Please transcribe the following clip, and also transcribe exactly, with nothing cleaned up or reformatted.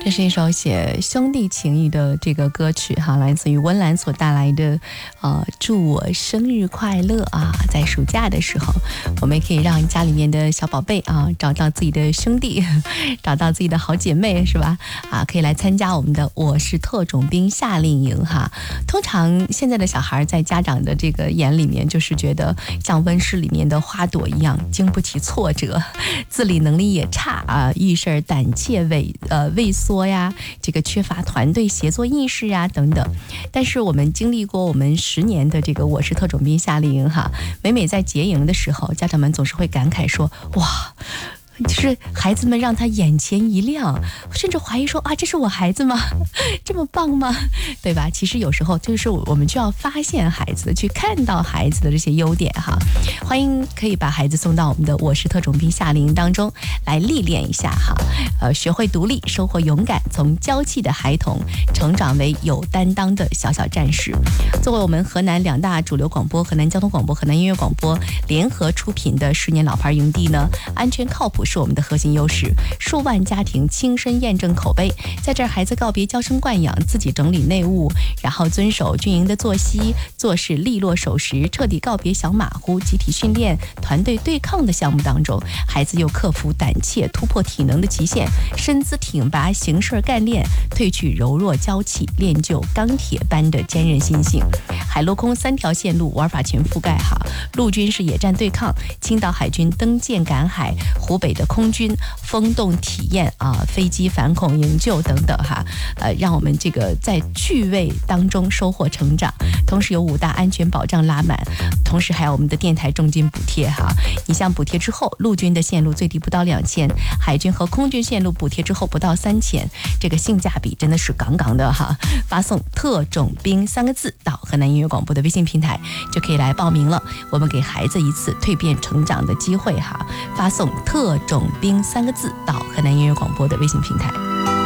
这是一首写兄弟情谊的这个歌曲哈，来自于温岚所带来的呃祝我生日快乐啊。在暑假的时候，我们也可以让家里面的小宝贝啊找到自己的兄弟，找到自己的好姐妹，是吧？啊，可以来参加我们的我是特种兵夏令营哈。通常现在的小孩在家长的这个眼里面，就是觉得像温室里面的花朵一样，经不起挫折，自理能力也差啊，遇事胆怯畏呃畏缩呀，这个缺乏团队协作意识呀等等。但是我们经历过我们十年的这个我是特种兵夏令营哈，每每在结营的时候，家长们总是会感慨说，哇，就是孩子们让他眼前一亮，甚至怀疑说啊，这是我孩子吗？这么棒吗？对吧？其实有时候就是我们就要发现孩子，去看到孩子的这些优点哈。欢迎可以把孩子送到我们的我是特种兵夏令营当中来历练一下哈，呃，学会独立，收获勇敢，从娇气的孩童成长为有担当的小小战士。作为我们河南两大主流广播，河南交通广播、河南音乐广播联合出品的十年老牌营地呢，安全靠谱是我们的核心优势，数万家庭亲身验证口碑。在这儿，孩子告别娇生惯养，自己整理内务，然后遵守军营的作息，做事利落守时，彻底告别小马虎，集体训练、团队对抗的项目当中，孩子又克服胆怯，突破体能的极限，身姿挺拔，行事干练，褪去柔弱娇气，练就钢铁般的坚韧心性。海陆空三条线路玩法全覆盖哈，陆军是野战对抗，青岛海军登舰赶海，湖北的空军风洞体验啊，飞机反恐营救等等哈，呃，让我们这个在趣味当中收获成长。同时有五大安全保障拉满，同时还有我们的电台重金补贴哈。你像补贴之后，陆军的线路最低不到两千，海军和空军线路补贴之后不到三千，这个性价比真的是杠杠的哈。发送特种兵三个字到河南音乐广播的微信平台，就可以来报名了。我们给孩子一次蜕变成长的机会哈。发送特种兵三个字到河南音乐广播的微信平台。